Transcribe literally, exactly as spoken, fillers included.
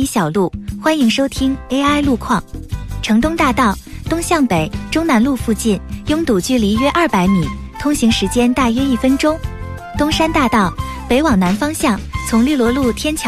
里小路，欢迎收听 A I 路况。城东大道东向北中南路附近拥堵距离约二百米，通行时间大约一分钟。东山大道北往南方向，从绿萝路天桥